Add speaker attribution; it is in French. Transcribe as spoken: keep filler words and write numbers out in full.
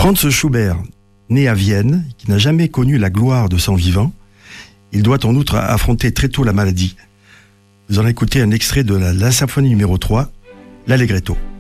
Speaker 1: Franz Schubert, né à Vienne, qui n'a jamais connu la gloire de son vivant, il doit en outre affronter très tôt la maladie. Vous en écoutez un extrait de la, la symphonie numéro trois, l'Allegretto.